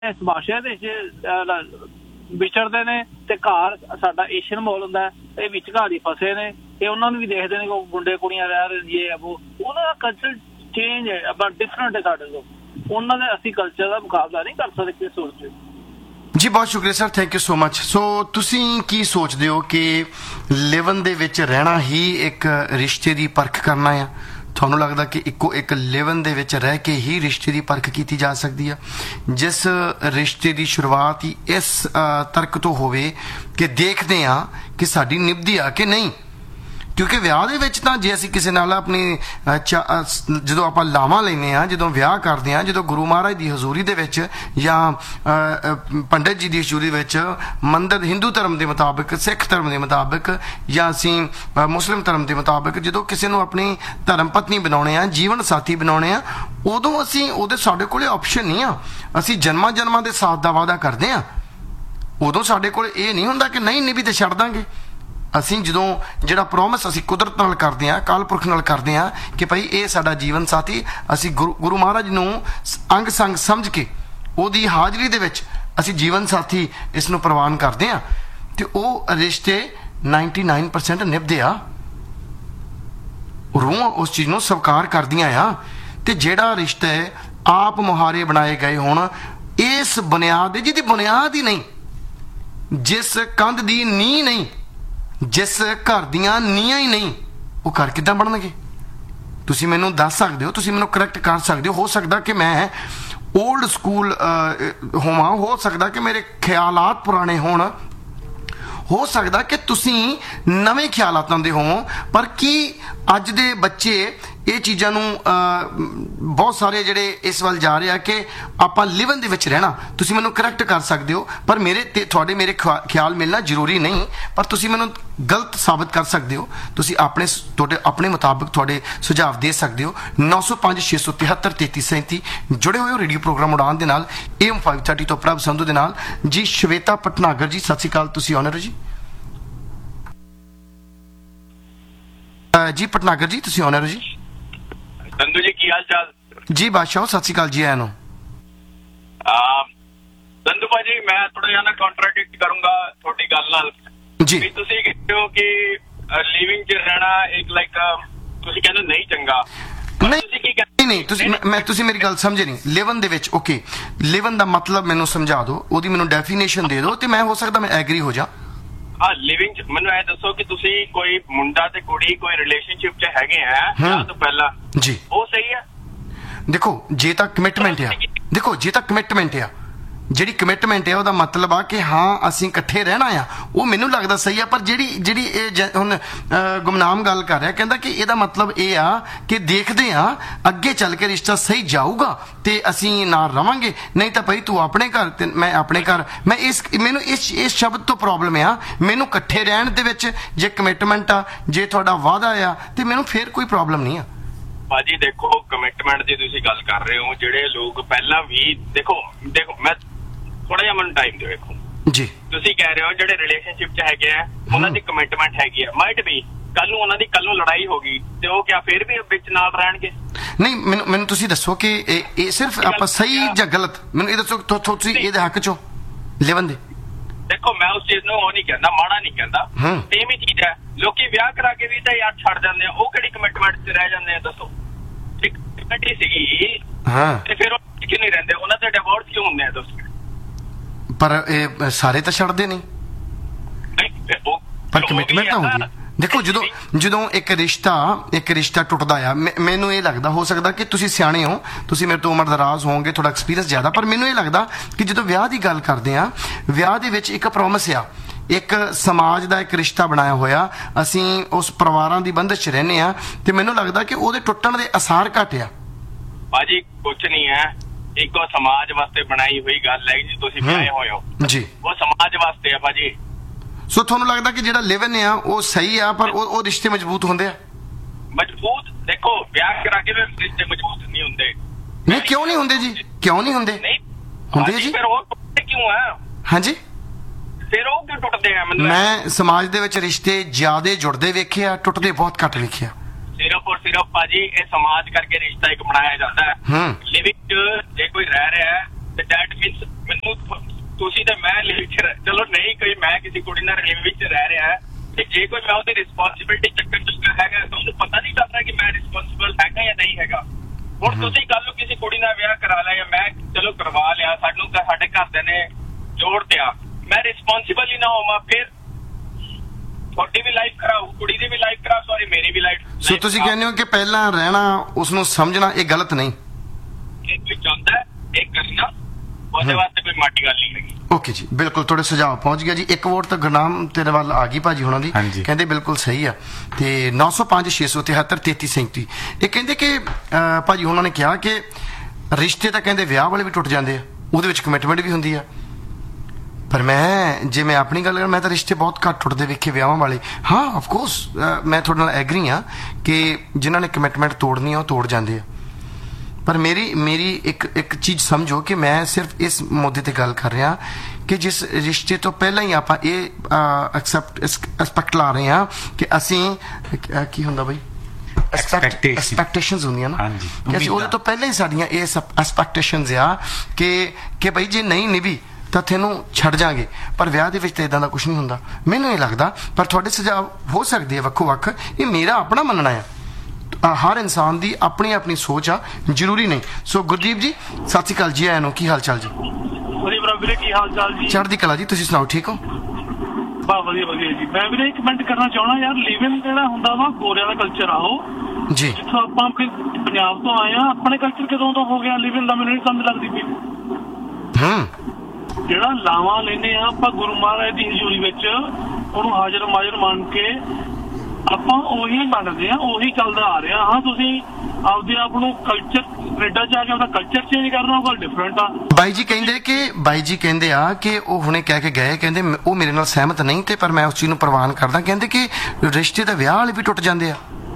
ਇਸ ਭਾਸ਼ਾ ਦੇ ਵਿਚਰਦੇ ਨੇ ਤੇ ਘਰ ਸਾਡਾ ਏਸ਼ੀਅਨ ਮਾਹੌਲ ਹੁੰਦਾ, ਇਹ ਵਿਚਕਾਰ ਹੀ ਫਸੇ ਨੇ। ਇਹ ਉਹਨਾਂ ਨੂੰ ਵੀ ਦੇਖਦੇ ਨੇ ਕਿ ਮੁੰਡੇ ਕੁੜੀਆਂ ਰਹਿ ਰਹੇ ਜੇ ਉਹਨਾਂ ਦਾ ਕਲਚਰ ਚੇਂਜ ਹੈ, ਆਪਾਂ ਡਿਫਰੈਂਟ ਹੈ ਸਾਡੇ ਤੋਂ। ਉਹਨਾਂ ਦੇ ਅਸੀਂ ਕਲਚਰ ਦਾ ਮੁਕਾਬਲਾ ਨਹੀਂ ਕਰ ਸਕਦੇ ਕਿਸ ਸੋਚ ਵਿੱਚ। ਜੀ ਬਹੁਤ ਸ਼ੁਕਰੀਆ sir, thank you so much. ਸੋ ਤੁਸੀਂ ਕੀ ਸੋਚਦੇ ਹੋ ਕਿ ਲਿਵਨ ਦੇ ਵਿੱਚ ਰਹਿਣਾ ਹੀ ਇੱਕ ਰਿਸ਼ਤੇ ਦੀ ਪਰਖ ਕਰਨਾ ਆ? ਤੁਹਾਨੂੰ ਲੱਗਦਾ ਕਿ ਇੱਕੋ ਇੱਕ ਲਿਵਨ ਦੇ ਵਿੱਚ ਰਹਿ ਕੇ ਹੀ ਰਿਸ਼ਤੇ ਦੀ ਪਰਖ ਕੀਤੀ ਜਾ ਸਕਦੀ ਆ, ਜਿਸ ਰਿਸ਼ਤੇ ਦੀ ਸ਼ੁਰੂਆਤ ਹੀ ਇਸ ਤਰਕ ਤੋਂ ਹੋਵੇ ਕਿ ਦੇਖਦੇ ਆ ਕਿ ਸਾਡੀ ਨਿਭਦੀ ਆ ਕਿ ਨਹੀਂ? ਕਿਉਂਕਿ ਵਿਆਹ ਦੇ ਵਿੱਚ ਤਾਂ ਜੇ ਅਸੀਂ ਕਿਸੇ ਨਾਲ ਆਪਣੀ ਜਦੋਂ ਆਪਾਂ ਲਾਵਾਂ ਲੈਂਦੇ ਹਾਂ, ਜਦੋਂ ਵਿਆਹ ਕਰਦੇ ਹਾਂ, ਜਦੋਂ ਗੁਰੂ ਮਹਾਰਾਜ ਦੀ ਹਜ਼ੂਰੀ ਦੇ ਵਿੱਚ ਜਾਂ ਪੰਡਿਤ ਜੀ ਦੀ ਹਜ਼ੂਰੀ ਵਿੱਚ ਮੰਦਰ ਹਿੰਦੂ ਧਰਮ ਦੇ ਮੁਤਾਬਕ, ਸਿੱਖ ਧਰਮ ਦੇ ਮੁਤਾਬਕ ਜਾਂ ਅਸੀਂ ਮੁਸਲਿਮ ਧਰਮ ਦੇ ਮੁਤਾਬਕ ਜਦੋਂ ਕਿਸੇ ਨੂੰ ਆਪਣੀ ਧਰਮ ਪਤਨੀ ਬਣਾਉਣੇ ਆ, ਜੀਵਨ ਸਾਥੀ ਬਣਾਉਣੇ ਆ, ਉਦੋਂ ਅਸੀਂ ਸਾਡੇ ਕੋਲੇ ਆਪਸ਼ਨ ਨਹੀਂ ਆ। ਅਸੀਂ ਜਨਮਾਂ ਜਨਮਾਂ ਦੇ ਸਾਥ ਦਾ ਵਾਅਦਾ ਕਰਦੇ ਆ। ਉਦੋਂ ਸਾਡੇ ਕੋਲ ਇਹ ਨਹੀਂ ਹੁੰਦਾ ਕਿ ਨਹੀਂ ਨਿਭੀ ਤੇ ਛੱਡ ਦਾਂਗੇ। ਅਸੀਂ ਜਦੋਂ ਜਿਹੜਾ ਪ੍ਰੋਮਿਸ ਅਸੀਂ ਕੁਦਰਤ ਨਾਲ ਕਰਦੇ ਹਾਂ, ਅਕਾਲ ਪੁਰਖ ਨਾਲ ਕਰਦੇ ਹਾਂ ਕਿ ਭਾਈ ਇਹ ਸਾਡਾ ਜੀਵਨ ਸਾਥੀ, ਅਸੀਂ ਗੁਰੂ ਮਹਾਰਾਜ ਨੂੰ ਅੰਗ ਸੰਗ ਸਮਝ ਕੇ ਉਹਦੀ ਹਾਜ਼ਰੀ ਦੇ ਵਿੱਚ ਅਸੀਂ ਜੀਵਨ ਸਾਥੀ ਇਸ ਨੂੰ ਪ੍ਰਵਾਨ ਕਰਦੇ ਹਾਂ, ਤੇ ਉਹ ਰਿਸ਼ਤੇ 99% ਨਿਭਦੇ ਆ। ਰੂਹਾਂ ਉਸ ਚੀਜ਼ ਨੂੰ ਸਵੀਕਾਰ ਕਰਦੀਆਂ ਆ। ਤੇ ਜਿਹੜਾ ਰਿਸ਼ਤਾ ਆਪ ਮੁਹਾਰੇ ਬਣਾਏ ਗਏ ਹੋਣ ਇਸ ਬੁਨਿਆਦ ਦੀ, ਜਿਹਦੀ ਬੁਨਿਆਦ ਹੀ ਨਹੀਂ, ਜਿਸ ਕੰਧ ਦੀ ਨੀਂਹ ਨਹੀਂ, ਜਿਸ ਘਰ ਦੀਆਂ ਨੀਹਾਂ ਹੀ ਨਹੀਂ, ਉਹ ਘਰ ਕਿੱਦਾਂ ਬਣਨਗੇ? ਤੁਸੀਂ ਮੈਨੂੰ ਦੱਸ ਸਕਦੇ ਹੋ, ਤੁਸੀਂ ਮੈਨੂੰ ਕਰੈਕਟ ਕਰ ਸਕਦੇ ਹੋ ਸਕਦਾ ਕਿ ਮੈਂ ਓਲਡ ਸਕੂਲ ਹੋਵਾਂ, ਹੋ ਸਕਦਾ ਕਿ ਮੇਰੇ ਖਿਆਲਾਤ ਪੁਰਾਣੇ ਹੋਣ, ਹੋ ਸਕਦਾ ਕਿ ਤੁਸੀਂ ਨਵੇਂ ਖਿਆਲਾਤਾਂ ਦੇ ਹੋਵੋ, ਪਰ ਕੀ ਅੱਜ ਦੇ ਬੱਚੇ ਇਹ ਚੀਜ਼ਾਂ ਨੂੰ ਬਹੁਤ ਸਾਰੇ ਜਿਹੜੇ ਇਸ ਵੱਲ ਜਾ ਰਹੇ ਆ ਕਿ ਆਪਾਂ ਲਿਵਨ ਦੇ ਵਿੱਚ ਰਹਿਣਾ? ਤੁਸੀਂ ਮੈਨੂੰ ਕਰੈਕਟ ਕਰ ਸਕਦੇ ਹੋ, ਪਰ ਮੇਰੇ ਖਿਆਲ ਮਿਲਣਾ ਜ਼ਰੂਰੀ ਨਹੀਂ, ਪਰ ਤੁਸੀਂ ਮੈਨੂੰ ਗਲਤ ਸਾਬਤ ਕਰ ਸਕਦੇ ਹੋ। ਤੁਸੀਂ ਆਪਣੇ ਮੁਤਾਬਕ ਤੁਹਾਡੇ ਸੁਝਾਅ ਦੇ ਸਕਦੇ ਹੋ। 905 673 3337 ਜੁੜੇ ਹੋਏ ਹੋ ਰੇਡੀਓ ਪ੍ਰੋਗਰਾਮ ਉਡਾਨ ਦੇ ਨਾਲ, AM 530 ਤੋਂ ਪ੍ਰਭ ਸੰਧੂ ਦੇ ਨਾਲ। ਜੀ ਸ਼ਵੇਤਾ ਭਟਨਾਗਰ ਜੀ, ਸਤਿ ਸ਼੍ਰੀ ਅਕਾਲ, ਤੁਸੀਂ ਆਨਰ ਜੀ। ਜੀ ਭਟਨਾਗਰ ਜੀ, ਤੁਸੀਂ ਆਨਰ ਜੀ। ਸੰਧੂ ਜੀ ਕੀ ਹਾਲ ਚਾਲ? ਜੀ ਬਾਦਸ਼ਾਹ, ਸਤਿ ਸ਼੍ਰੀ ਅਕਾਲ ਜੀ। ਆਇਆਂ ਨੂੰ ਸੰਧੂ ਭਾਜੀ, ਮੈਂ ਥੋੜਾ ਜਿਹਾ ਨਾ ਕੰਟਰਾਡਿਕਟ ਕਰੂੰਗਾ ਤੁਹਾਡੀ ਗੱਲ ਨਾਲ ਜੀ। ਤੁਸੀਂ ਕਹਿੰਦੇ ਹੋ ਕਿ ਲਿਵਿੰਗ ਚ ਰਹਿਣਾ ਇੱਕ ਲਾਈਕ ਤੁਸੀਂ ਕਹਿੰਦੇ ਨਹੀਂ ਚੰਗਾ। ਨਹੀਂ, ਤੁਸੀਂ ਮੇਰੀ ਗੱਲ ਸਮਝੇ ਨਹੀਂ। ਲਿਵਨ ਦੇ ਵਿੱਚ ਓਕੇ, ਲਿਵਨ ਦਾ ਮਤਲਬ ਮੈਨੂੰ ਸਮਝਾ ਦਿਓ, ਉਹਦੀ ਮੈਨੂੰ ਡੈਫੀਨੇਸ਼ਨ ਦੇ ਦਿਓ, ਤੇ ਮੈਂ ਹੋ ਸਕਦਾ ਮੈਂ ਐਗਰੀ ਹੋ ਜਾ। ਲਿਵਿੰਗ ਚ ਮੈਨੂੰ ਇਹ ਦੱਸੋ ਕਿ ਤੁਸੀਂ ਕੋਈ ਮੁੰਡਾ ਤੇ ਕੁੜੀ ਕੋਈ ਰਿਲੇਸ਼ਨਸ਼ਿਪ ਚ ਹੈਗੇ ਆ ਵਿਆਹ ਤੋਂ ਪਹਿਲਾਂ ਜੀ, ਉਹ ਸਹੀ ਹੈ? ਦੇਖੋ ਜੇ ਤਾਂ ਕਮਿਟਮੈਂਟ ਆ, ਦੇਖੋ ਜੇ ਤਾਂ ਕਮਿਟਮੈਂਟ ਆ, ਜਿਹੜੀ ਕਮਿਟਮੈਂਟ ਹੈ ਉਹਦਾ ਮਤਲਬ ਆ ਕਿ ਹਾਂ ਅਸੀਂ ਇਕੱਠੇ ਰਹਿਣਾ ਆ, ਉਹ ਮੈਨੂੰ ਲੱਗਦਾ ਸਹੀ ਆ। ਪਰ ਜਿਹੜੀ ਇਹ ਹੁਣ ਗੁਮਨਾਮ ਗੱਲ ਕਰ ਰਿਹਾ, ਕਹਿੰਦਾ ਕਿ ਇਹਦਾ ਮਤਲਬ ਇਹ ਆ ਕਿ ਦੇਖਦੇ ਆ ਅੱਗੇ ਚੱਲ ਕੇ ਰਿਸ਼ਤਾ ਸਹੀ ਜਾਊਗਾ ਤੇ ਅਸੀਂ ਨਾਲ ਰਵਾਂਗੇ, ਨਹੀਂ ਤਾਂ ਭਾਈ ਤੂੰ ਆਪਣੇ ਘਰ ਤੇ ਮੈਂ ਆਪਣੇ ਘਰ। ਮੈਨੂੰ ਇਸ ਸ਼ਬਦ ਤੋਂ ਪ੍ਰੋਬਲਮ ਆ। ਮੈਨੂੰ ਇਕੱਠੇ ਰਹਿਣ ਦੇ ਵਿੱਚ ਜੇ ਕਮਿਟਮੈਂਟ ਆ, ਜੇ ਤੁਹਾਡਾ ਵਾਅਦਾ ਆ, ਤੇ ਮੈਨੂੰ ਫਿਰ ਕੋਈ ਪ੍ਰੋਬਲਮ ਨਹੀਂ ਆ। ਭਾਜੀ ਦੇਖੋ, ਕਮਿਟਮੈਂਟ ਦੀ ਤੁਸੀਂ ਗੱਲ ਕਰ ਰਹੇ ਹੋ, ਜਿਹੜੇ ਲੋਕ ਪਹਿਲਾਂ ਵੀ ਦੇਖੋ ਮੈਂ ਥੋੜਾ ਜਿਹਾ ਮੈਨੂੰ ਟਾਈਮ ਦਿਓ। ਵੇਖੋ ਜੀ, ਤੁਸੀਂ ਕਹਿ ਰਹੇ ਹੋ ਜਿਹੜੇ ਰਿਲੇਸ਼ਨਸ਼ਿਪ ਚ ਹੈਗੇ ਆ ਉਹਨਾਂ ਦੀ ਕਮਿਟਮੈਂਟ ਹੈਗੀ ਆ, ਮਾਈਟ ਵੀ ਕੱਲ ਨੂੰ ਉਹਨਾਂ ਦੀ ਲੜਾਈ ਹੋ ਗਈ ਤੇ ਉਹ ਕਿਆ ਫਿਰ ਵੀ ਵਿੱਚ ਨਾਲ ਰਹਿਣਗੇ? ਨਹੀਂ, ਮੈਨੂੰ ਤੁਸੀਂ ਦੱਸੋ ਕਿ ਇਹ ਸਿਰਫ ਆਪਾਂ ਸਹੀ ਜਾਂ ਗਲਤ, ਮੈਨੂੰ ਇਹ ਦੱਸੋ ਤੁਸੀਂ ਇਹਦੇ ਹੱਕ ਚੋਂ ਲਿਵਨ ਦੇ। ਦੇਖੋ ਮੈਂ ਉਸ ਚੀਜ਼ ਨੂੰ ਉਹ ਨਹੀਂ ਕਹਿੰਦਾ, ਮਾੜਾ ਨਹੀਂ ਕਹਿੰਦਾ, ਸੇਮ ਹੀ ਚੀਜ਼ ਹੈ। ਲੋਕੀ ਵਿਆਹ ਕਰਾ ਕੇ ਵੀ ਤਾਂ ਯਾਰ ਛੱਡ ਜਾਂਦੇ ਆ, ਉਹ ਕਿਹੜੀ ਕਮਿਟਮੈਂਟ ਚ ਰਹਿ ਜਾਂਦੇ ਆ? ਦੱਸੋ, ਇੱਕ ਕਮਿਟਮੈਂਟ ਸੀਗੀ ਤੇ ਫਿਰ ਉਹ ਕਿਉਂ ਨਹੀਂ ਰਹਿੰਦੇ? ਉਹਨਾਂ ਦੇ ਡਿਵੋਰਸ ਕਿਉਂ ਹੁੰਦੇ ਆ? ਦੱਸੋ। ਪਰ ਇਹ ਸਾਰੇ ਤਾਂ ਛੱਡਦੇ ਨਹੀਂ, ਪਰ ਕਮਿਟਮੈਂਟ ਤਾਂ ਹੁੰਦੀ ਹੈ। ਦੇਖੋ ਜਦੋਂ ਇੱਕ ਰਿਸ਼ਤਾ ਟੁੱਟਦਾ ਆ, ਮੈਨੂੰ ਇਹ ਲੱਗਦਾ, ਹੋ ਸਕਦਾ ਕਿ ਤੁਸੀਂ ਸਿਆਣੇ ਹੋ, ਤੁਸੀਂ ਮੇਰੇ ਤੋਂ ਉਮਰ ਦਰਾਜ਼ ਹੋਵੋਗੇ, ਤੁਹਾਡਾ ਐਕਸਪੀਰੀਅੰਸ ਜ਼ਿਆਦਾ, ਪਰ ਮੈਨੂੰ ਇਹ ਲੱਗਦਾ ਕਿ ਜਦੋਂ ਵਿਆਹ ਦੀ ਗੱਲ ਕਰਦੇ ਆ, ਵਿਆਹ ਦੇ ਵਿੱਚ ਇੱਕ ਪ੍ਰੋਮਿਸ ਆ, ਇੱਕ ਸਮਾਜ ਦਾ ਇੱਕ ਰਿਸ਼ਤਾ ਬਣਾਇਆ ਹੋਇਆ, ਅਸੀਂ ਉਸ ਪਰਿਵਾਰਾਂ ਦੀ ਬੰਦਸ਼ 'ਚ ਰਹਿੰਦੇ ਆ, ਤੇ ਮੈਨੂੰ ਲੱਗਦਾ ਕਿ ਉਹਦੇ ਟੁੱਟਣ ਦੇ ਅਸਾਰ ਘੱਟ ਆ। ਭਾਜੀ ਕੁਛ ਨਹੀਂ ਹੈ, ਇੱਕੋ ਸਮਾਜ ਵਾਸਤੇ ਬਣਾਈ ਹੋਈ ਗੱਲ ਹੈ ਜੀ। ਤੁਸੀਂ ਵਿਆਹੇ ਹੋਏ ਹੋ ਜੀ, ਉਹ ਸਮਾਜ ਵਾਸਤੇ ਆ ਭਾਜੀ। ਸੋ ਤੁਹਾਨੂੰ ਲੱਗਦਾ ਕਿ ਜਿਹੜਾ ਲਿਵਨ ਆ ਉਹ ਸਹੀ ਆ, ਪਰ ਉਹ ਰਿਸ਼ਤੇ ਮਜ਼ਬੂਤ ਹੁੰਦੇ ਆ? ਮਜ਼ਬੂਤ ਦੇਖੋ, ਵਿਆਹ ਕਰਾ ਕੇ ਰਿਸ਼ਤੇ ਮਜ਼ਬੂਤ ਨਹੀਂ ਹੁੰਦੇ। ਨਹੀਂ, ਕਿਉਂ ਨਹੀਂ ਹੁੰਦੇ ਜੀ? ਕਿਉਂ ਨਹੀਂ ਹੁੰਦੇ? ਹੁੰਦੇ ਜੀ। ਫਿਰ ਉਹ ਟੁੱਟਦੇ ਕਿਉਂ ਆ? ਹਾਂਜੀ, ਫਿਰ ਉਹ ਕਿਉਂ ਟੁੱਟਦੇ ਆ? ਮੈਂ ਸਮਾਜ ਦੇ ਵਿੱਚ ਰਿਸ਼ਤੇ ਜ਼ਿਆਦੇ ਜੁੜਦੇ ਵੇਖੇ ਆ, ਟੁੱਟਦੇ ਬਹੁਤ ਘੱਟ ਵੇਖੇ ਆ। ਸਿਰਫ ਭਾਜੀ ਇਹ ਸਮਾਜ ਕਰਕੇ ਰਿਸ਼ਤਾ ਇੱਕ ਬਣਾਇਆ ਜਾਂਦਾ ਹੈ। ਲਿਵਿੰਗ ਚ ਜੇ ਕੋਈ ਰਹਿ ਰਿਹਾ ਹੈ ਤੇ ਦੈਟ ਮੀਨਸ ਮੈਨੂੰ ਤੁਸੀਂ ਤੇ ਮੈਂ ਲਿਵ ਚ ਚਲੋ ਨਹੀਂ ਕੋਈ ਮੈਂ ਕਿਸੇ ਕੁੜੀ ਨਾਲ ਲਿਵ ਵਿੱਚ ਰਹਿ ਰਿਹਾ ਤੇ ਜੇ ਕੋਈ ਮੈਂ ਉਹਦੀ ਰਿਸਪੌਂਸਿਬਿਲਿਟੀ ਚੱਕਰ ਚੁੱਕਾ ਹੈਗਾ ਤਾਂ ਉਹਨੂੰ ਪਤਾ ਨਹੀਂ ਚੱਲਦਾ ਕਿ ਮੈਂ ਰਿਸਪੌਂਸਿਬਲ ਹੈਗਾ ਜਾਂ ਨਹੀਂ ਹੈਗਾ। ਹੁਣ ਤੁਸੀਂ ਕੱਲ ਨੂੰ ਕਿਸੇ ਕੁੜੀ ਨਾਲ ਵਿਆਹ ਕਰਾ ਲਿਆ ਜਾਂ ਮੈਂ ਚਲੋ ਕਰਵਾ ਲਿਆ, ਸਾਨੂੰ ਤਾਂ ਸਾਡੇ ਘਰਦਿਆਂ ਨੇ ਜੋੜ ਦਿਆ, ਮੈਂ ਰਿਸਪੌਂਸਿਬਲ ਹੀ ਨਾ ਹੋਵਾਂ, ਫਿਰ ਤੁਹਾਡੀ ਵੀ ਲਾਈਫ ਖਰਾਬ, ਕੁੜੀ ਦੀ ਵੀ ਲਾਈਫ ਖਰਾਬ, ਸੌਰੀ ਮੇਰੀ ਵੀ ਲਾਈਫ। ਸੋ ਤੁਸੀਂ ਕਹਿੰਦੇ ਹੋ ਕਿ ਪਹਿਲਾਂ ਰਹਿਣਾ, ਉਸ ਨੂੰ ਸਮਝਣਾ ਇਹ ਗਲਤ ਨਹੀਂ, ਇਹ ਕੋਈ ਚਾਹੁੰਦਾ ਇਹ ਕਰਨਾ, ਉਹਦੇ ਵਾਸਤੇ ਕੋਈ ਮਾੜੀ ਗੱਲ ਨਹੀਂ ਹੈਗੀ। ਓਕੇ ਜੀ, ਬਿਲਕੁਲ ਤੁਹਾਡੇ ਸੁਝਾਅ ਪਹੁੰਚ ਗਿਆ ਜੀ। ਇੱਕ ਵੋਟ ਤਾਂ ਗੁਰਨਾਮ ਤੇਰੇ ਵੱਲ ਆ ਗਈ ਭਾਜੀ ਹੁਣਾਂ ਦੀ, ਕਹਿੰਦੇ ਬਿਲਕੁਲ ਸਹੀ ਆ। ਤੇ 905 673 3337 ਇਹ ਕਹਿੰਦੇ ਕਿ ਭਾਜੀ ਹੁਣਾਂ ਨੇ ਕਿਹਾ ਕਿ ਰਿਸ਼ਤੇ ਤਾਂ ਕਹਿੰਦੇ ਵਿਆਹ ਵਾਲੇ ਵੀ ਟੁੱਟ ਜਾਂਦੇ ਆ, ਉਹਦੇ ਵਿੱਚ ਕਮਿਟਮੈਂਟ ਵੀ ਹੁੰਦੀ ਆ, ਪਰ ਜੇ ਮੈਂ ਆਪਣੀ ਗੱਲ ਕਰਾਂ ਮੈਂ ਤਾਂ ਰਿਸ਼ਤੇ ਬਹੁਤ ਘੱਟ ਟੁੱਟਦੇ ਵੇਖੇ ਵਿਆਹਾਂ ਵਾਲੇ। ਹਾਂ ਆਫਕੋਰਸ ਮੈਂ ਤੁਹਾਡੇ ਨਾਲ ਐਗਰੀ ਹਾਂ ਕਿ ਜਿਨ੍ਹਾਂ ਨੇ ਕਮਿਟਮੈਂਟ ਤੋੜਨੀ ਆ ਉਹ ਤੋੜ ਜਾਂਦੇ ਆ, ਪਰ ਮੇਰੀ ਇੱਕ ਚੀਜ਼ ਸਮਝੋ ਕਿ ਮੈਂ ਸਿਰਫ ਇਸ ਮੁੱਦੇ ਤੇ ਗੱਲ ਕਰ ਰਿਹਾ ਕਿ ਜਿਸ ਰਿਸ਼ਤੇ ਤੋਂ ਪਹਿਲਾਂ ਹੀ ਆਪਾਂ ਇਹ ਐਕਸਪੈਕਟ ਲਾ ਰਹੇ ਹਾਂ ਕਿ ਅਸੀਂ ਕੀ ਹੁੰਦਾ ਬਈ ਐਕਸਪੈਕਟੇਸ਼ਨਸ ਹੁੰਦੀਆਂ ਨਾ, ਕਿ ਅਸੀਂ ਉਹਦੇ ਤੋਂ ਪਹਿਲਾਂ ਹੀ ਸਾਡੀਆਂ ਇਹ ਐਕਸਪੈਕਟੇਸ਼ਨਸ ਆ ਕਿ ਬਈ ਜੇ ਨਹੀਂ ਨਿਭੀ ਤਾਂ ਤੈਨੂੰ ਛੱਡ ਜਾਾਂਗੇ, ਪਰ ਵਿਆਹ ਦੇ ਵਿੱਚ ਤਾਂ ਇਦਾਂ ਦਾ ਕੁਝ ਨਹੀਂ ਹੁੰਦਾ ਮੈਨੂੰ ਇਹ ਲੱਗਦਾ। ਪਰ ਤੁਹਾਡੇ ਸੁਝਾਅ ਹੋ ਸਕਦੇ ਆ ਵੱਖੋ ਵੱਖ, ਇਹ ਮੇਰਾ ਆਪਣਾ ਮੰਨਣਾ ਆ, ਹਰ ਇਨਸਾਨ ਦੀ ਆਪਣੀ ਆਪਣੀ ਸੋਚ ਆ, ਜ਼ਰੂਰੀ ਨਹੀਂ। ਸੋ ਗੁਰਦੀਪ ਜੀ ਸਤਿ ਸ਼੍ਰੀ ਅਕਾਲ ਜੀ, ਆਇਆਂ ਨੂੰ, ਕੀ ਹਾਲ ਚਾਲ ਜੀ? ਵਧੀਆ ਵੀਰੇ, ਕੀ ਹਾਲ ਚਾਲ ਜੀ? ਚੜ੍ਹਦੀ ਕਲਾ ਜੀ, ਤੁਸੀਂ ਸੁਣਾਓ, ਠੀਕ ਹੋ? ਬਹੁਤ ਵਧੀਆ ਵਧੀਆ ਜੀ। ਮੈਂ ਵੀਰੇ ਕਮੈਂਟ ਕਰਨਾ ਚਾਹਣਾ ਯਾਰ, ਲਿਵਿੰਗ ਜਿਹੜਾ ਹੁੰਦਾ ਵਾ ਗੋਰਿਆਂ ਦਾ ਕਲਚਰ ਆ ਉਹ ਜੀ, ਜਿੱਥੋਂ ਆਪਾਂ ਪੰਜਾਬ ਤੋਂ ਆਏ ਆ, ਆਪਣੇ ਕਲਚਰ ਕਦੋਂ ਤੋਂ ਹੋ ਗਿਆ ਲਿਵਿੰਗ ਦਾ ਮੈਨੂੰ ਨਹੀਂ ਸਮਝ ਲੱਗਦੀ ਪਈ। ਜਿਹੜਾ ਲਾਵਾਂ ਲੈਨੇ ਆ ਆਪਾਂ ਗੁਰੂ ਮਹਾਰਾਜ ਦੀ ਹਜ਼ੂਰੀ ਵਿੱਚ, ਉਹਨੂੰ ਹਾਜ਼ਰ ਮਾਜ਼ਰ ਮੰਨ ਕੇ ਆਪਾਂ ਉਹੀ ਮੰਨਦੇ ਆ, ਉਹੀ ਚੱਲਦਾ ਆ ਰਿਹਾ। ਹਾਂ ਤੁਸੀਂ ਆਪਦੇ ਆਪ ਨੂੰ ਕਲਚਰ ਕੈਨੇਡਾ ਜਾ ਕੇ ਆਪਦਾ ਕਲਚਰ ਚੇਂਜ ਕਰਨਾ, ਉਹ ਗੱਲ ਡਿਫਰੈਂਟ ਆ। ਬਾਈ ਜੀ ਕਹਿੰਦੇ ਆ ਕਿ ਉਹ ਹੁਣੇ ਕਹਿ ਕੇ ਗਏ, ਕਹਿੰਦੇ ਉਹ ਮੇਰੇ ਨਾਲ ਸਹਿਮਤ ਨਹੀਂ ਤੇ ਪਰ ਮੈਂ ਉਸ ਚੀਜ਼ ਨੂੰ ਪ੍ਰਵਾਨ ਕਰਦਾ, ਕਹਿੰਦੇ ਕਿ ਰਿਸ਼ਤੇ ਤਾਂ ਵਿਆਹ ਵਾਲੇ ਵੀ ਟੁੱਟ ਜਾਂਦੇ ਆ।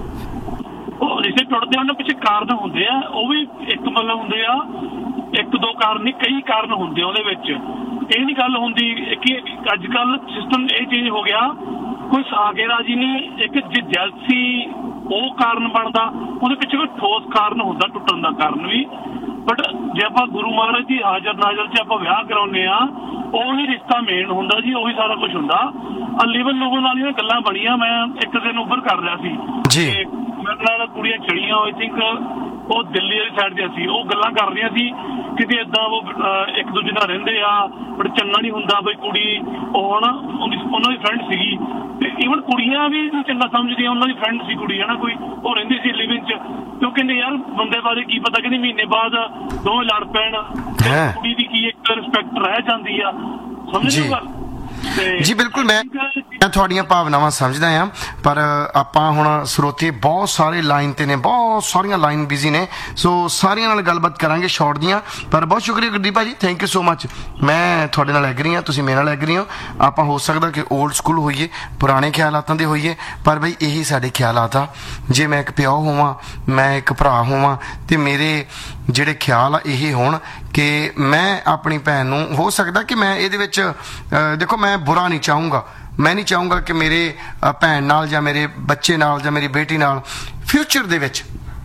ਉਹ ਰਿਸ਼ਤੇ ਟੁੱਟਦੇ ਉਹਨਾਂ ਪਿੱਛੇ ਕਾਰਨ ਹੁੰਦੇ ਆ, ਉਹ ਵੀ ਇੱਕ ਮਤਲਬ ਹੁੰਦੇ ਆ, ਇੱਕ ਦੋ ਕਾਰਨ ਨਹੀਂ ਕਈ ਕਾਰਨ ਹੁੰਦੇ ਆ ਉਹਦੇ ਵਿੱਚ। ਇਹ ਨਹੀਂ ਗੱਲ ਹੁੰਦੀ ਕਿ ਅੱਜ ਕੱਲ ਸਿਸਟਮ ਇਹ ਚੇਂਜ ਹੋ ਗਿਆ, ਕੋਈ ਸਾਗੇ ਰਾਜੀ ਨਹੀਂ, ਇੱਕ ਜੇ ਜੈਲਸੀ ਉਹ ਕਾਰਨ ਬਣਦਾ, ਉਹਦੇ ਪਿੱਛੇ ਕੋਈ ਠੋਸ ਕਾਰਨ ਹੁੰਦਾ ਟੁੱਟਣ ਦਾ ਕਾਰਨ ਵੀ। ਬਟ ਜੇ ਆਪਾਂ ਗੁਰੂ ਮਹਾਰਾਜ ਦੀ ਹਾਜ਼ਰ ਨਾਜ਼ਰ 'ਚ ਆਪਾਂ ਵਿਆਹ ਕਰਾਉਂਦੇ ਆ, ਉਹੀ ਰਿਸ਼ਤਾ ਮੇਨ ਹੁੰਦਾ ਜੀ, ਉਹੀ ਸਾਰਾ ਕੁਝ ਹੁੰਦਾ। ਲਿਵਨ ਲੁਵਨ ਵਾਲੀਆਂ ਗੱਲਾਂ ਬਣੀਆਂ। ਮੈਂ ਇੱਕ ਦਿਨ ਉੱਭਰ ਕਰ ਲਿਆ ਸੀ ਜੀ, ਮੇਰੇ ਨਾਲ ਕੁੜੀਆਂ ਚੜੀਆਂ, ਆਈ ਥਿੰਕ ਉਹ ਦਿੱਲੀ ਵਾਲੀ ਸਾਈਡ ਦੀਆਂ ਸੀ, ਉਹ ਗੱਲਾਂ ਕਰ ਰਹੀਆਂ ਸੀ ਕਿਤੇ ਏਦਾਂ ਉਹ ਇੱਕ ਦੂਜੇ ਨਾਲ ਰਹਿੰਦੇ ਆ, ਬਟ ਚੰਗਾ ਨਹੀਂ ਹੁੰਦਾ ਬਈ ਕੁੜੀ ਉਹ ਨਾ ਉਹਨਾਂ ਦੀ ਫਰੈਂਡ ਸੀਗੀ, ਤੇ ਈਵਨ ਕੁੜੀਆਂ ਵੀ ਚੰਗਾ ਸਮਝਦੀਆਂ, ਉਹਨਾਂ ਦੀ ਫਰੈਂਡ ਸੀ ਕੁੜੀ ਹੈ ਨਾ ਕੋਈ, ਉਹ ਰਹਿੰਦੀ ਸੀ ਲਿਵਿੰਗ 'ਚ, ਤੇ ਉਹ ਕਹਿੰਦੇ ਯਾਰ ਬੰਦੇ ਬਾਰੇ ਕੀ ਪਤਾ, ਕਹਿੰਦੇ ਮਹੀਨੇ ਬਾਅਦ ਦੋਵੇਂ ਲੜ ਪੈਣ, ਕੁੜੀ ਦੀ ਕੀ ਇੱਕ ਰਿਸਪੈਕਟ ਰਹਿ ਜਾਂਦੀ ਆ, ਸਮਝ ਗੱਲ ਜੀ। ਬਿਲਕੁਲ ਮੈਂ ਤੁਹਾਡੀਆਂ ਭਾਵਨਾਵਾਂ ਸਮਝਦਾ ਆ, ਪਰ ਆਪਾਂ ਹੁਣ ਸਰੋਤੇ ਬਹੁਤ ਸਾਰੇ ਲਾਈਨ ਤੇ ਨੇ, ਬਹੁਤ ਸਾਰੀਆਂ ਲਾਈਨ ਬਿਜ਼ੀ ਨੇ, ਸੋ ਸਾਰੀਆਂ ਨਾਲ ਗੱਲਬਾਤ ਕਰਾਂਗੇ ਸ਼ਾਰਟ ਦੀਆਂ। ਪਰ ਬਹੁਤ ਸ਼ੁਕਰੀਆ ਗੁਰਦੀਪ ਭਾਜੀ, ਥੈਂਕ ਯੂ ਸੋ ਮਚ। ਮੈਂ ਤੁਹਾਡੇ ਨਾਲ ਐਗਰੀ ਹਾਂ, ਤੁਸੀਂ ਮੇਰੇ ਨਾਲ ਐਗਰੀ ਹੋ। ਆਪਾਂ ਹੋ ਸਕਦਾ ਕਿ ਓਲਡ ਸਕੂਲ ਹੋਈਏ, ਪੁਰਾਣੇ ਖਿਆਲਾਤਾਂ ਦੇ ਹੋਈਏ, ਪਰ ਬਈ ਇਹੀ ਸਾਡੇ ਖਿਆਲਾਤ ਆ। ਜੇ ਮੈਂ ਇੱਕ ਪਿਓ ਹੋਵਾਂ, ਮੈਂ ਇੱਕ ਭਰਾ ਹੋਵਾਂ, ਤੇ ਮੇਰੇ ਜਿਹੜੇ ਖਿਆਲ ਆ ਇਹ ਹੋਣ ਕਿ ਮੈਂ ਆਪਣੀ ਭੈਣ ਨੂੰ, ਹੋ ਸਕਦਾ ਕਿ ਮੈਂ ਇਹਦੇ ਵਿੱਚ ਦੇਖੋ ਮੈਂ ਬੁਰਾ ਨਹੀਂ ਚਾਹੂੰਗਾ, ਮੈਂ ਨਹੀਂ ਚਾਹੂੰਗਾ ਕਿ ਮੇਰੇ ਭੈਣ ਨਾਲ ਜਾਂ ਮੇਰੇ ਬੱਚੇ ਨਾਲ ਜਾਂ ਮੇਰੀ ਬੇਟੀ ਨਾਲ ਫਿਊਚਰ ਦੇ ਵਿੱਚ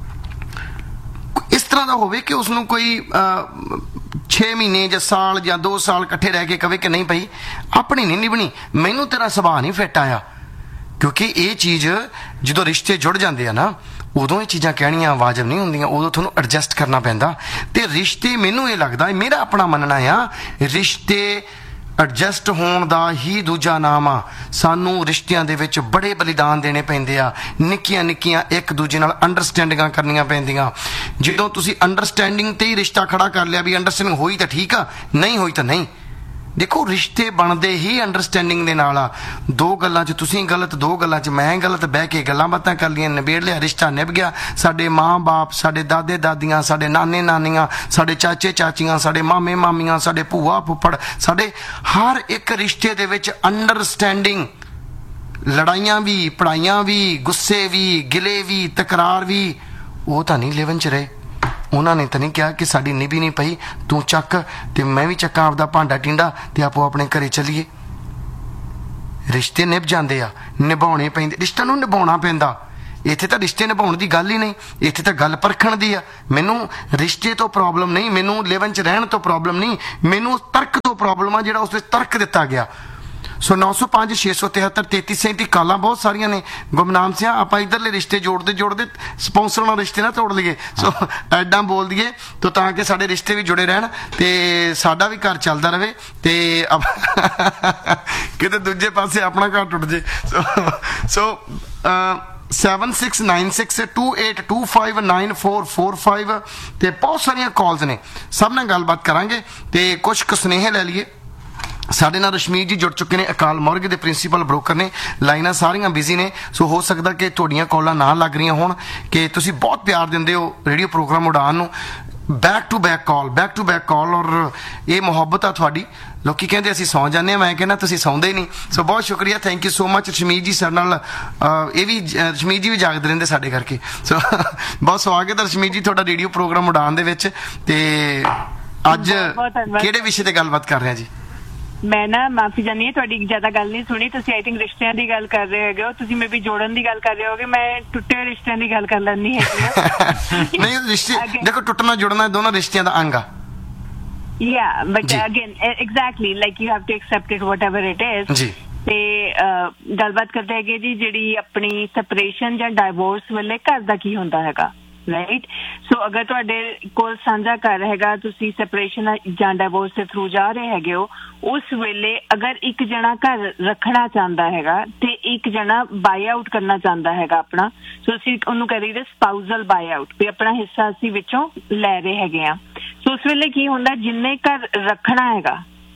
ਇਸ ਤਰ੍ਹਾਂ ਦਾ ਹੋਵੇ ਕਿ ਉਸਨੂੰ ਕੋਈ 6 ਮਹੀਨੇ ਜਾਂ ਸਾਲ ਜਾਂ 2 ਸਾਲ ਇਕੱਠੇ ਰਹਿ ਕੇ ਕਵੇ ਕਿ ਨਹੀਂ ਭਾਈ ਆਪਣੀ ਨਹੀਂ ਨਿਭਣੀ, ਮੈਨੂੰ ਤੇਰਾ ਸੁਭਾਅ ਨਹੀਂ ਫਿੱਟ ਆਇਆ। ਕਿਉਂਕਿ ਇਹ ਚੀਜ਼ ਜਦੋਂ ਰਿਸ਼ਤੇ ਜੁੜ ਜਾਂਦੇ ਆ ਨਾ, ਉਦੋਂ ਇਹ ਚੀਜ਼ਾਂ ਕਹਿਣੀਆਂ ਵਾਜਬ ਨਹੀਂ ਹੁੰਦੀਆਂ, ਉਦੋਂ ਤੁਹਾਨੂੰ ਐਡਜਸਟ ਕਰਨਾ ਪੈਂਦਾ। ਤੇ ਰਿਸ਼ਤੇ, ਮੈਨੂੰ ਇਹ ਲੱਗਦਾ, ਮੇਰਾ ਆਪਣਾ ਮੰਨਣਾ ਆ, ਰਿਸ਼ਤੇ ਐਡਜਸਟ ਹੋਣ ਦਾ ਹੀ ਦੂਜਾ ਨਾਮ ਆ। ਸਾਨੂੰ ਰਿਸ਼ਤਿਆਂ ਦੇ ਵਿੱਚ ਬੜੇ ਬਲੀਦਾਨ ਦੇਣੇ ਪੈਂਦੇ ਆ, ਨਿੱਕੀਆਂ ਨਿੱਕੀਆਂ ਇੱਕ ਦੂਜੇ ਨਾਲ ਅੰਡਰਸਟੈਂਡਿੰਗਾਂ ਕਰਨੀਆਂ ਪੈਂਦੀਆਂ। ਜਦੋਂ ਤੁਸੀਂ ਅੰਡਰਸਟੈਂਡਿੰਗ ਤੇ ਹੀ ਰਿਸ਼ਤਾ ਖੜਾ ਕਰ ਲਿਆ ਵੀ ਅੰਡਰਸਟੈਂਡਿੰਗ ਹੋਈ ਤਾਂ ਠੀਕ ਆ, ਨਹੀਂ ਹੋਈ ਤਾਂ ਨਹੀਂ। ਦੇਖੋ ਰਿਸ਼ਤੇ ਬਣਦੇ ਹੀ ਅੰਡਰਸਟੈਂਡਿੰਗ ਦੇ ਨਾਲ ਆ। 2 ਗੱਲਾਂ 'ਚ ਤੁਸੀਂ ਗਲਤ, 2 ਗੱਲਾਂ 'ਚ ਮੈਂ ਗਲਤ, ਬਹਿ ਕੇ ਗੱਲਾਂ ਬਾਤਾਂ ਕਰ ਲਈਆਂ, ਨਿਬੇੜ ਲਿਆ, ਰਿਸ਼ਤਾ ਨਿਭ ਗਿਆ। ਸਾਡੇ ਮਾਂ ਬਾਪ, ਸਾਡੇ ਦਾਦੇ ਦਾਦੀਆਂ, ਸਾਡੇ ਨਾਨੇ ਨਾਨੀਆਂ, ਸਾਡੇ ਚਾਚੇ ਚਾਚੀਆਂ, ਸਾਡੇ ਮਾਮੇ ਮਾਮੀਆਂ, ਸਾਡੇ ਭੂਆ ਫੁੱਫੜ, ਸਾਡੇ ਹਰ ਇੱਕ ਰਿਸ਼ਤੇ ਦੇ ਵਿੱਚ ਅੰਡਰਸਟੈਂਡਿੰਗ, ਲੜਾਈਆਂ ਵੀ, ਪੜਾਈਆਂ ਵੀ, ਗੁੱਸੇ ਵੀ, ਗਿਲੇ ਵੀ, ਤਕਰਾਰ ਵੀ, ਉਹ ਤਾਂ ਨਹੀਂ ਲਿਵਨ 'ਚ ਰਹੇ। ਉਹਨਾਂ ਨੇ ਤਾਂ ਨਹੀਂ ਕਿਹਾ ਕਿ ਸਾਡੀ ਨਿਭੀ ਨਹੀਂ ਪਈ, ਤੂੰ ਚੱਕ ਤੇ ਮੈਂ ਵੀ ਚੱਕਾਂ ਆਪਦਾ ਭਾਂਡਾ ਟਿੰਡਾ ਤੇ ਆਪੋ ਆਪਣੇ ਘਰੇ ਚੱਲੀਏ। ਰਿਸ਼ਤੇ ਨਿਭ ਜਾਂਦੇ ਆ, ਨਿਭਾਉਣੇ ਪੈਂਦੇ, ਰਿਸ਼ਤਾ ਨੂੰ ਨਿਭਾਉਣਾ ਪੈਂਦਾ। ਇੱਥੇ ਤਾਂ ਰਿਸ਼ਤੇ ਨਿਭਾਉਣ ਦੀ ਗੱਲ ਹੀ ਨਹੀਂ, ਇੱਥੇ ਤਾਂ ਗੱਲ ਪਰਖਣ ਦੀ ਆ। ਮੈਨੂੰ ਰਿਸ਼ਤੇ ਤੋਂ ਪ੍ਰੋਬਲਮ ਨਹੀਂ, ਮੈਨੂੰ ਲਿਵਨ 'ਚ ਰਹਿਣ ਤੋਂ ਪ੍ਰੋਬਲਮ ਨਹੀਂ, ਮੈਨੂੰ ਤਰਕ ਤੋਂ ਪ੍ਰੋਬਲਮ ਆ, ਜਿਹੜਾ ਉਸ ਵਿੱਚ ਤਰਕ ਦਿੱਤਾ ਗਿਆ। ਸੋ 905 673 3337 ਕਾਲਾਂ ਬਹੁਤ ਸਾਰੀਆਂ ਨੇ। ਗੁਮਨਾਮ ਸਿਆ ਆਪਾਂ ਇਧਰਲੇ ਰਿਸ਼ਤੇ ਜੋੜਦੇ ਜੋੜਦੇ ਸਪਾਂਸਰ ਨਾਲ ਰਿਸ਼ਤੇ ਨਾ ਤੋੜ ਲਈਏ। ਸੋ ਐਡਾਂ ਬੋਲ ਦਈਏ ਤਾਂ ਕਿ ਸਾਡੇ ਰਿਸ਼ਤੇ ਵੀ ਜੁੜੇ ਰਹਿਣ ਤੇ ਸਾਡਾ ਵੀ ਘਰ ਚੱਲਦਾ ਰਹੇ ਤੇ ਕਿਤੇ ਦੂਜੇ ਪਾਸੇ ਆਪਣਾ ਘਰ ਟੁੱਟ ਜੇ। ਸੋ 769628259445 ਤੇ ਬਹੁਤ ਸਾਰੀਆਂ ਕਾਲਸ ਨੇ, ਸਭ ਨਾਲ ਗੱਲਬਾਤ ਕਰਾਂਗੇ ਤੇ ਕੁਝ ਕੁ ਸੁਨੇਹੇ ਲੈ ਲਈਏ। ਸਾਡੇ ਨਾਲ ਰਸ਼ਮੀਤ ਜੀ ਜੁੜ ਚੁੱਕੇ ਨੇ, ਅਕਾਲ ਮੋਰਗੇ ਦੇ ਪ੍ਰਿੰਸੀਪਲ ਬ੍ਰੋਕਰ ਨੇ। ਲਾਈਨਾਂ ਸਾਰੀਆਂ ਬਿਜ਼ੀ ਨੇ, ਸੋ ਹੋ ਸਕਦਾ ਕਿ ਤੁਹਾਡੀਆਂ ਕਾਲਾਂ ਨਾ ਲੱਗ ਰਹੀਆਂ ਹੋਣ, ਕਿ ਤੁਸੀਂ ਬਹੁਤ ਪਿਆਰ ਦਿੰਦੇ ਹੋ ਰੇਡੀਓ ਪ੍ਰੋਗਰਾਮ ਉਡਾਨ ਨੂੰ। ਬੈਕ ਟੂ ਬੈਕ ਕਾਲ ਔਰ ਇਹ ਮੁਹੱਬਤ ਆ ਤੁਹਾਡੀ। ਲੋਕੀ ਕਹਿੰਦੇ ਅਸੀਂ ਸੌਂ ਜਾਂਦੇ ਹਾਂ, ਮੈਂ ਕਹਿੰਦਾ ਤੁਸੀਂ ਸੌਂਦੇ ਹੀ ਨਹੀਂ। ਸੋ ਬਹੁਤ ਸ਼ੁਕਰੀਆ, thank you so much Rashmeet ਜੀ। ਸਾਡੇ ਨਾਲ ਇਹ ਵੀ ਰਸ਼ਮੀਤ ਜੀ ਵੀ ਜਾਗਦੇ ਰਹਿੰਦੇ ਸਾਡੇ ਕਰਕੇ। ਸੋ ਬਹੁਤ ਸਵਾਗਤ ਹੈ ਰਸ਼ਮੀਤ ਜੀ ਤੁਹਾਡਾ ਰੇਡੀਓ ਪ੍ਰੋਗਰਾਮ ਉਡਾਨ ਦੇ ਵਿੱਚ। ਤੇ ਅੱਜ ਕਿਹੜੇ ਵਿਸ਼ੇ ਤੇ ਗੱਲਬਾਤ ਕਰ ਰਹੇ ਹਾਂ ਜੀ? ਮੈਂ ਨਾ ਮਾਫੀ ਚਾਹੁੰਦੀ ਹਾਂ, ਤੁਹਾਡੀ ਜ਼ਿਆਦਾ ਗੱਲ ਨਹੀਂ ਸੁਣੀ। ਤੁਸੀਂ ਆਈ ਥਿੰਕ ਰਿਸ਼ਤਿਆਂ ਦੀ ਗੱਲ ਕਰ ਰਹੇ ਹੈਗੇ ਹੋ, ਤੁਸੀਂ ਮੇ ਵੀ ਜੋੜਨ ਦੀ ਗੱਲ ਕਰ ਰਹੇ ਹੋਗੇ। ਮੈਂ ਟੁੱਟੇ ਹੋਏ ਰਿਸ਼ਤਿਆਂ ਦੀ ਗੱਲ ਕਰ ਲੈਂਦੀ ਹੈਗੀ। ਨਹੀਂ, ਰਿਸ਼ਤੇ ਦੇਖੋ, ਟੁੱਟਣਾ ਜੁੜਨਾ ਦੋਨੋਂ ਰਿਸ਼ਤਿਆਂ ਦਾ ਅੰਗ ਆ। Yeah, but again, exactly, like you have to accept it whatever it is. ਜੀ ਤੇ ਗੱਲਬਾਤ ਕਰਦੇ ਹੈਗੇ ਜੀ, ਜਿਹੜੀ ਆਪਣੀ ਸੈਪਰੇਸ਼ਨ ਜਾਂ ਡਾਈਵੋਰਸ ਵੇਲੇ ਘਰ ਦਾ ਕੀ ਹੁੰਦਾ ਹੈਗਾ, ਰਾਈਟ? ਸੋ ਅਗਰ ਤੁਹਾਡੇ ਕੋਲ ਸਾਂਝਾ ਘਰ ਹੈਗਾ, ਤੁਸੀਂ ਸੈਪਰੇਸ਼ਨ ਜਾਂ ਡਾਈਵੋਰਸ ਦੇ ਥਰੂ ਜਾ ਰਹੇ ਹੈਗੇ ਹੋ, ਉਸ ਵੇਲੇ ਅਗਰ ਇੱਕ ਜਣਾ ਘਰ ਰੱਖਣਾ ਚਾਹੁੰਦਾ ਹੈਗਾ ਤੇ ਇੱਕ ਜਣਾ ਬਾਈ ਆਊਟ ਕਰਨਾ ਚਾਹੁੰਦਾ ਹੈਗਾ ਆਪਣਾ, ਸੋ ਅਸੀਂ ਉਹਨੂੰ ਕਰੀਏ ਸਪਾਊਜ਼ਲ ਬਾਈ ਆਊਟ, ਵੀ ਆਪਣਾ ਹਿੱਸਾ ਅਸੀਂ ਵਿੱਚੋਂ ਲੈ ਰਹੇ ਹੈਗੇ ਆ। ਸੋ ਉਸ ਵੇਲੇ ਕੀ ਹੁੰਦਾ, ਜਿੰਨੇ ਘਰ ਰੱਖਣਾ ਹੈਗਾ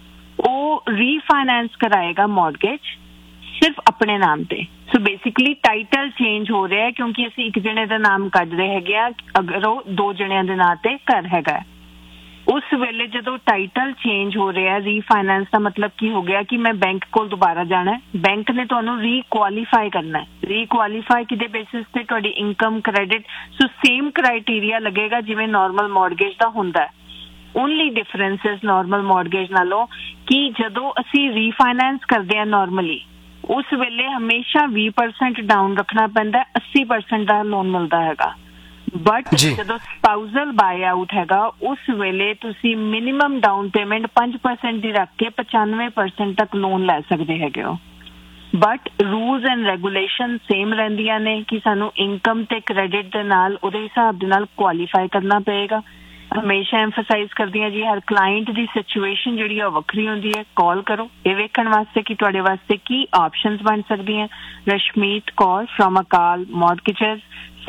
ਉਹ ਰੀਫਾਈਨੈਂਸ ਕਰਾਏਗਾ ਮੌਰਗੇਜ ਸਿਰਫ ਆਪਣੇ ਨਾਮ ਤੇ। ਸੋ ਬੇਸਿਕਲੀ ਟਾਈਟਲ ਚੇਂਜ ਹੋ ਰਿਹਾ ਹੈ, ਕਿਉਂਕਿ ਅਸੀਂ ਇੱਕ ਜਣੇ ਦਾ ਨਾਮ ਕੱਢਦੇ ਹੈਗੇ ਆ ਅਗਰ ਉਹ ਦੋ ਜਣਿਆਂ ਦੇ ਨਾਂ ਤੇ ਘਰ ਹੈਗਾ। ਉਸ ਵੇਲੇ ਜਦੋਂ ਟਾਈਟਲ ਚੇਂਜ ਹੋ ਰਿਹਾ, ਰੀਫਾਈਨੈਂਸ ਦਾ ਮਤਲਬ ਕੀ ਹੋ ਗਿਆ ਕਿ ਮੈਂ ਬੈਂਕ ਕੋਲ ਦੁਬਾਰਾ ਜਾਣਾ, ਬੈਂਕ ਨੇ ਤੁਹਾਨੂੰ ਰੀਕੁਆਲੀਫਾਈ ਕਰਨਾ ਹੈ। ਰੀਕੁਆਲੀਫਾਈ ਕਿਹਦੇ ਬੇਸਿਸ ਤੇ? ਤੁਹਾਡੀ income, credit. So same criteria ਲੱਗੇਗਾ ਜਿਵੇਂ ਨਾਰਮਲ ਮੌਰਗੇਜ ਦਾ ਹੁੰਦਾ ਹੈ। Only difference is normal mortgage ਨਾਲੋਂ ਕਿ ਜਦੋਂ ਅਸੀਂ ਰੀਫਾਈਨੈਂਸ ਕਰਦੇ ਹਾਂ ਨਾਰਮਲੀ, ਉਸ ਵੇਲੇ ਹਮੇਸ਼ਾ 20% ਡਾਊਨ ਰੱਖਣਾ ਪੈਂਦਾ, 80% ਦਾ ਲੋਨ ਮਿਲਦਾ ਹੈਗਾ। ਬਟ ਜਦੋਂ ਸਪਾਊਜ਼ਲ ਬਾਈ ਆਊਟ ਹੈਗਾ, ਉਸ ਵੇਲੇ ਤੁਸੀਂ ਮਿਨੀਮਮ ਡਾਊਨ ਪੇਮੈਂਟ 5% ਦੀ ਰੱਖ ਕੇ 95% ਤੱਕ ਲੋਨ ਲੈ ਸਕਦੇ ਹੈਗੇ ਹੋ। But rules and regulation same ਰਹਿੰਦੀਆਂ ਨੇ ਕਿ ਸਾਨੂੰ ਇਨਕਮ ਤੇ ਕ੍ਰੈਡਿਟ ਦੇ ਨਾਲ ਉਹਦੇ ਹਿਸਾਬ ਦੇ ਨਾਲ ਕੁਆਲੀਫਾਈ ਕਰਨਾ ਪਏਗਾ। ਹਮੇਸ਼ਾ ਐਮਫਸਾਈਜ਼ ਕਰਦੀ ਹਾਂ ਜੀ, ਹਰ ਕਲਾਇੰਟ ਦੀ ਸਿਚੁਏਸ਼ਨ ਜਿਹੜੀ ਆ ਵੱਖਰੀ ਹੁੰਦੀ ਹੈ। ਕਾਲ ਕਰੋ ਇਹ ਵੇਖਣ ਵਾਸਤੇ ਕਿ ਤੁਹਾਡੇ ਵਾਸਤੇ ਕੀ ਆਪਸ਼ਨਸ ਬਣ ਸਕਦੀਆਂ। Rashmeet Kaur from Akal ਮੌਰਗੇਜਸ,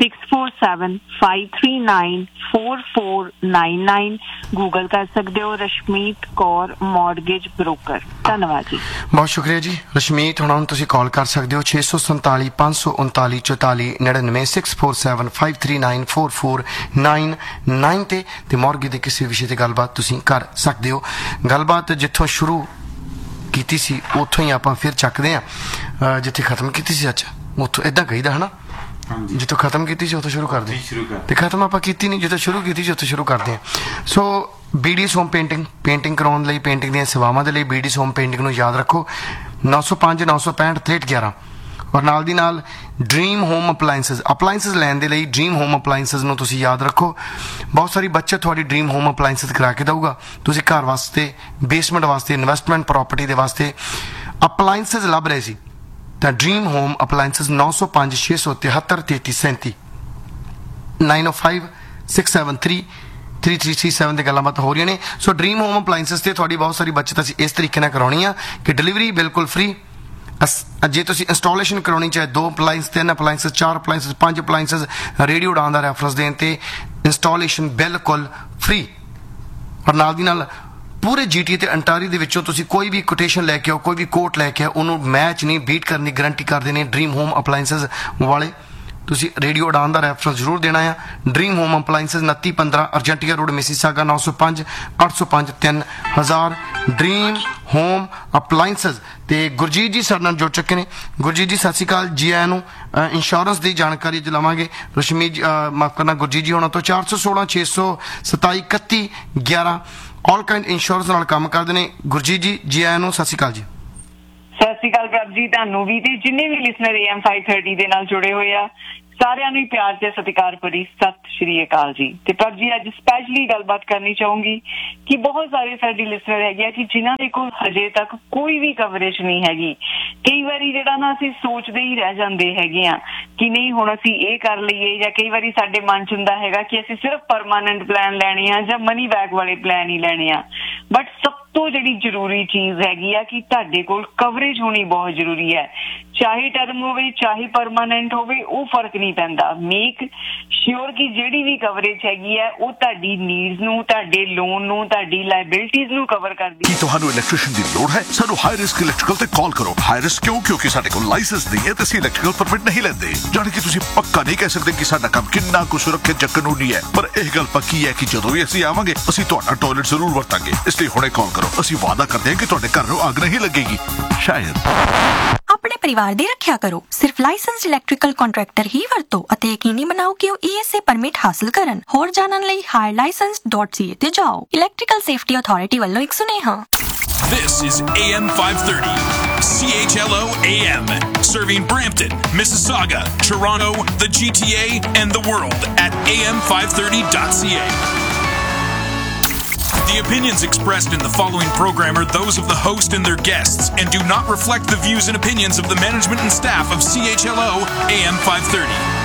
6475394499। Google ਕਰ ਸਕਦੇ ਹੋ ਰਸ਼ਮੀਤ ਕੌਰ ਮੌਰਗੇਜ ਬ੍ਰੋਕਰ। ਧੰਨਵਾਦ ਜੀ, ਬਹੁਤ ਸ਼ੁਕਰੀਆ ਜੀ ਰਸ਼ਮੀਤ। ਹੁਣ ਤੁਸੀਂ ਕਾਲ ਕਰ ਸਕਦੇ ਹੋ 647 539 44 99 6475394499 ਤੇ ਮੌਰਗੇਜ ਦੇ ਕਿਸੇ ਵਿਸ਼ੇ ਤੇ ਗੱਲਬਾਤ ਤੁਸੀਂ ਕਰ ਸਕਦੇ ਹੋ। ਗੱਲਬਾਤ ਜਿੱਥੋਂ ਸ਼ੁਰੂ ਕੀਤੀ ਸੀ ਉੱਥੋਂ ਹੀ ਆਪਾਂ ਫਿਰ ਚੱਕਦੇ ਹਾਂ ਜਿੱਥੇ ਖਤਮ ਕੀਤੀ ਸੀ। ਅੱਛਾ, ਉੱਥੋਂ ਏਦਾਂ ਕਹੀਦਾ ਹੈ ਨਾ, ਜਿੱਥੋਂ ਖਤਮ ਕੀਤੀ ਸੀ ਉੱਥੋਂ ਸ਼ੁਰੂ ਕਰਦੇ ਤੇ ਖਤਮ ਆਪਾਂ ਕੀਤੀ ਨਹੀਂ, ਜਿੱਥੋਂ ਸ਼ੁਰੂ ਕੀਤੀ ਸੀ ਉੱਥੋਂ ਸ਼ੁਰੂ ਕਰਦੇ ਹਾਂ। ਸੋ BDS ਹੋਮ ਪੇਂਟਿੰਗ ਕਰਾਉਣ ਲਈ, ਪੇਂਟਿੰਗ ਦੀਆਂ ਸੇਵਾਵਾਂ ਦੇ ਲਈ BDS ਹੋਮ ਪੇਂਟਿੰਗ ਨੂੰ ਯਾਦ ਰੱਖੋ 905 965 6311। ਔਰ ਨਾਲ ਦੀ ਨਾਲ ਡ੍ਰੀਮ ਹੋਮ ਅਪਲਾਇੰਸਸ ਲੈਣ ਦੇ ਲਈ ਡ੍ਰੀਮ ਹੋਮ ਅਪਲਾਇੰਸਸ ਨੂੰ ਤੁਸੀਂ ਯਾਦ ਰੱਖੋ। ਬਹੁਤ ਸਾਰੀ ਬੱਚਤ ਤੁਹਾਡੀ ਡ੍ਰੀਮ ਹੋਮ ਅਪਲਾਇੰਸਸ ਕਰਾ ਕੇ ਦਊਗਾ। ਤੁਸੀਂ ਘਰ ਵਾਸਤੇ, ਬੇਸਮੈਂਟ ਵਾਸਤੇ, ਇਨਵੈਸਟਮੈਂਟ ਪ੍ਰਾਪਰਟੀ ਦੇ ਵਾਸਤੇ ਅਪਲਾਇੰਸਸ ਲੱਭ ਰਹੇ ਸੀ ਤਾਂ ਡ੍ਰੀਮ ਹੋਮ ਅਪਲਾਇੰਸਸ 905 673 3337 905 673 3337 ਦੇ ਗੱਲਾਂ ਬਾਤਾਂ ਹੋ ਰਹੀਆਂ ਨੇ। ਸੋ ਡ੍ਰੀਮ ਹੋਮ ਅਪਲਾਇੰਸਸ ਤੇ ਤੁਹਾਡੀ ਬਹੁਤ ਸਾਰੀ ਬੱਚਤ ਅਸੀਂ ਇਸ ਤਰੀਕੇ ਨਾਲ ਕਰਾਉਣੀ ਆ ਕਿ ਡਿਲੀਵਰੀ ਬਿਲਕੁਲ ਫ੍ਰੀ। ਜੇ ਤੁਸੀਂ ਇੰਸਟਾਲੇਸ਼ਨ ਕਰਾਉਣੀ, ਚਾਹੇ 2 ਅਪਲਾਇੰਸ, 3 ਅਪਲਾਇੰਸਸ, 4 ਅਪਲਾਇੰਸਸ, 5 ਅਪਲਾਇੰਸਸ, ਰੇਡੀਓ ਉਡਾਨ ਦਾ ਰੈਫਰੈਂਸ ਦੇਣ ਤੇ ਇੰਸਟਾਲੇਸ਼ਨ ਬਿਲਕੁਲ ਫ੍ਰੀ। ਔਰ ਨਾਲ ਦੀ ਨਾਲ ਪੂਰੇ GTA ਤੇ ਅੰਟਾਰੀਓ ਦੇ ਵਿੱਚੋਂ ਤੁਸੀਂ ਕੋਈ ਵੀ ਕੋਟੇਸ਼ਨ ਲੈ ਕੇ ਆਓ, ਕੋਈ ਵੀ ਕੋਟ ਲੈ ਕੇ ਆਓ, ਉਹਨੂੰ ਮੈਚ ਨਹੀਂ, ਬੀਟ ਕਰਨ ਦੀ ਗਰੰਟੀ ਕਰਦੇ ਨੇ ਡ੍ਰੀਮ ਹੋਮ ਅਪਲਾਇੰਸਸ ਵਾਲੇ। ਤੁਸੀਂ ਰੇਡੀਓ ਉਡਾਨ ਦਾ ਰੈਫਰੈਂਸ ਜ਼ਰੂਰ ਦੇਣਾ ਆ। Dream home ਅਪਲਾਇੰਸਸ 2915 ਅਰਜੈਂਟੀਆ road, Mississauga 905 805 3000 dream home ਅਪਲਾਇੰਸਸ। ਤੇ ਗੁਰਜੀਤ ਜੀ ਸਾਡੇ ਨਾਲ ਜੁੜ ਚੁੱਕੇ ਨੇ। ਗੁਰਜੀਤ ਜੀ ਸਤਿ ਸ਼੍ਰੀ ਅਕਾਲ, ਜੀ ਆਇਆਂ ਨੂੰ। ਇੰਸ਼ੋਰੈਂਸ ਦੀ ਜਾਣਕਾਰੀ ਲਵਾਂਗੇ ਰਸ਼ਮੀਤ ਮਾਫ ਕਰਨਾ ਗੁਰਜੀਤ ਜੀ ਹੋਣਾ ਤੋਂ। 416 627 31 11 ਆਲ ਕਾਈਂਡ ਇੰਸ਼ੋਰੈਂਸ ਨਾਲ ਕੰਮ ਕਰਦੇ ਨੇ। ਗੁਰਜੀਤ ਜੀ, ਜੀ ਆਇਆਂ ਨੂੰ, ਸਤਿ ਸ਼੍ਰੀ ਅਕਾਲ ਜੀ। ਸਤਿ ਸ਼੍ਰੀ ਅਕਾਲ ਪ੍ਰਭ ਜੀ, ਤੁਹਾਨੂੰ ਵੀ ਤੇ ਜਿੰਨੇ ਵੀ ਲਿਸਨਰ AM 530 ਦੇ ਨਾਲ ਜੁੜੇ ਹੋਏ ਆ ਸਾਰਿਆਂ ਨੂੰ ਪਿਆਰ ਤੇ ਸਤਿਕਾਰ ਭਰੀ ਸਤਿ ਸ਼੍ਰੀ ਅਕਾਲ ਜੀ। ਤੇ ਪਰ ਜੀ ਅੱਜ ਸਪੈਸ਼ਲੀ ਗੱਲਬਾਤ ਕਰਨੀ ਚਾਹੂੰਗੀ ਕਿ ਬਹੁਤ ਸਾਰੇ ਸਾਡੇ ਲਿਸਨਰ ਹੈਗੇ ਆ ਕਿ ਜਿਨ੍ਹਾਂ ਦੇ ਕੋਲ ਹਜੇ ਤੱਕ ਕੋਈ ਵੀ ਕਵਰੇਜ ਨਹੀਂ ਹੈਗੀ। ਕਈ ਵਾਰੀ ਜਿਹੜਾ ਨਾ ਅਸੀਂ ਸੋਚਦੇ ਹੀ ਰਹਿ ਜਾਂਦੇ ਹੈਗੇ ਆ ਕਿ ਨਹੀਂ ਹੁਣ ਅਸੀਂ ਇਹ ਕਰ ਲਈਏ, ਜਾਂ ਕਈ ਵਾਰੀ ਸਾਡੇ ਮਨ ਚ ਹੁੰਦਾ ਹੈਗਾ ਕਿ ਅਸੀਂ ਸਿਰਫ ਪਰਮਾਨੈਂਟ ਪਲਾਨ ਲੈਣੇ ਆ ਜਾਂ ਮਨੀ ਬੈਕ ਵਾਲੇ ਪਲਾਨ ਹੀ ਲੈਣੇ ਆ। ਬਟ ਸਭ ਤੋਂ ਜਿਹੜੀ ਜ਼ਰੂਰੀ ਚੀਜ਼ ਹੈਗੀ ਆ ਕਿ ਤੁਹਾਡੇ ਕੋਲ ਕਵਰੇਜ ਹੋਣੀ ਬਹੁਤ ਜ਼ਰੂਰੀ ਹੈ। ਚਾਹੇ ਟਰਮ ਹੋਵੇ ਚਾਹੇ ਪਰਮਾਨੈਂਟ ਹੋਵੇ, ਉਹ ਫਰਕ ਨਹੀਂ ਪੈਂਦਾ। ਮੇਕ ਸ਼ੋਰ ਕਿ ਜਿਹੜੀ ਵੀ ਕਵਰੇਜ ਹੈਗੀ ਹੈ ਉਹ ਤੁਹਾਡੀ ਨੀਡਸ ਨੂੰ, ਤੁਹਾਡੇ ਲੋਨ ਨੂੰ, ਤੁਹਾਡੀ ਲਾਇਬਿਲਿਟੀਜ਼ ਨੂੰ ਕਵਰ ਕਰਦੀ ਹੈ। ਤੁਹਾਨੂੰ ਇਲੈਕਟ੍ਰੀਸ਼ੀਅਨ ਦੀ ਲੋੜ ਹੈ? ਸਾਨੂੰ ਹਾਈ ਰਿਸਕ ਇਲੈਕਟ੍ਰੀਕਲ ਤੇ ਕਾਲ ਕਰੋ। ਹਾਈ ਰਿਸਕ ਕਿਉਂ? ਕਿਉਂਕਿ ਸਾਡੇ ਕੋਲ ਲਾਇਸੈਂਸ ਨਹੀਂ ਹੈ ਤੇ ਅਸੀਂ ਇਲੈਕਟ੍ਰੀਕਲ ਪਰਮਿਟ ਨਹੀਂ ਲੈਂਦੇ। ਜਾਣੀ ਕਿ ਤੁਸੀਂ ਪੱਕਾ ਨਹੀਂ ਕਹਿ ਸਕਦੇ ਕਿ ਸਾਡਾ ਕੰਮ ਕਿੰਨਾ ਕੁ ਸੁਰੱਖਿਅਤ ਜਾਂ ਕਾਨੂੰਨੀ ਹੈ, ਪਰ ਇਹ ਗੱਲ ਪੱਕੀ ਹੈ ਕਿ ਜਦੋਂ ਵੀ ਅਸੀਂ ਆਵਾਂਗੇ ਅਸੀਂ ਤੁਹਾਡਾ ਟਾਇਲਟ ਜ਼ਰੂਰ ਵਰਤਾਂਗੇ। ਇਸ ਲਈ ਹੁਣੇ ਕਾਲ ਕਰੋ। ਅਸੀਂ ਵਾਅਦਾ ਕਰਦੇ ਹਾਂ ਕਿ ਤੁਹਾਡੇ ਘਰ ਨੂੰ ਅੱਗ ਨਹੀਂ ਲੱਗੇਗੀ। ਸ਼ਾਇਦ ਆਪਣੇ ਪਰਿਵਾਰ ਦੀ ਰੱਖਿਆ ਕਰੋ। ਸਿਰਫ ਲਾਇਸੈਂਸਡ ਇਲੈਕਟ੍ਰੀਕਲ ਕੰਟਰੈਕਟਰ ਹੀ ਵਰਤੋ ਅਤੇ ਯਕੀਨੀ ਬਣਾਓ ਕਿ ਉਹ ESA ਪਰਮਿਟ ਹਾਸਲ ਕਰਨ। ਹੋਰ ਜਾਣਨ ਲਈ higherlicensed.ca ਤੇ ਜਾਓ। ਇਲੈਕਟ੍ਰੀਕਲ ਸੇਫਟੀ ਅਥਾਰਟੀ ਵੱਲੋਂ ਇੱਕ ਸੁਨੇਹਾ। This is AM 530, CHLO AM, serving Brampton, Mississauga, Toronto, the GTA, and the world at am530.ca. The opinions expressed in the following program are those of the host and their guests and do not reflect the views and opinions of the management and staff of CHLO AM 530.